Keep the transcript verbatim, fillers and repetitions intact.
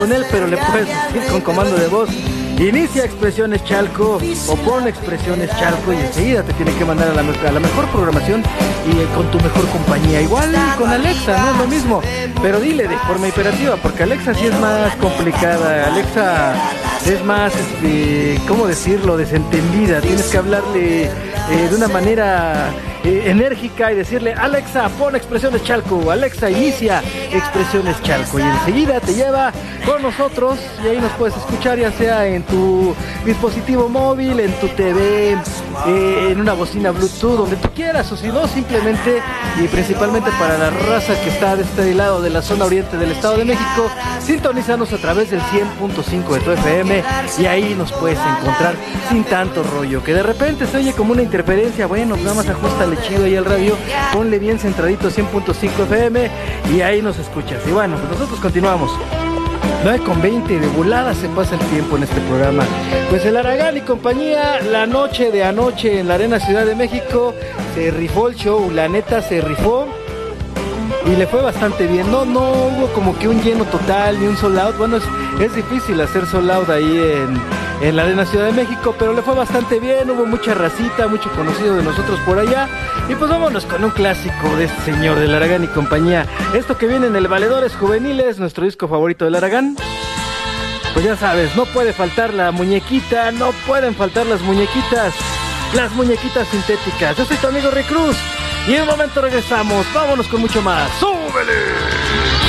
con él, pero le puedes decir con comando de voz: inicia Expresiones Chalco o pon Expresiones Chalco, y enseguida te tiene que mandar a la, a la mejor programación y eh, con tu mejor compañía. Igual con Alexa, no es lo mismo, pero dile de forma imperativa, porque Alexa sí es más complicada. Alexa es más, este, ¿cómo decirlo?, desentendida. Tienes que hablarle eh, de una manera eh, enérgica y decirle: Alexa, pon Expresiones Chalco, Alexa, inicia Expresiones Chalco, y enseguida te lleva con nosotros, y ahí nos puedes escuchar, ya sea en tu dispositivo móvil, en tu T V, eh, en una bocina Bluetooth, donde tú quieras, o si no, simplemente y principalmente para la raza que está de este lado de la zona oriente del Estado de México, sintonízanos a través del cien punto cinco de tu F M, y ahí nos puedes encontrar sin tanto rollo, que de repente se oye como una interferencia. Bueno, nada más ajustale chido ahí al radio, ponle bien centradito cien punto cinco F M, y ahí nos escuchas. Y bueno, pues nosotros continuamos. nueve con veinte, de volada se pasa el tiempo en este programa. Pues el Aragán y compañía, la noche de anoche en la Arena Ciudad de México, se rifó el show, la neta se rifó y le fue bastante bien. No, no hubo como que un lleno total ni un sold out. Bueno, es, es difícil hacer sold out ahí en, en la Arena Ciudad de México, pero le fue bastante bien. Hubo mucha racita, mucho conocido de nosotros por allá. Y pues vámonos con un clásico de este señor, del Aragán y compañía. Esto que viene en el Valedores Juveniles, nuestro disco favorito del Aragán. Pues ya sabes, no puede faltar la muñequita, no pueden faltar las muñequitas, las muñequitas sintéticas. Yo soy tu amigo Rick Cruz, y en un momento regresamos. Vámonos con mucho más. ¡Súbele!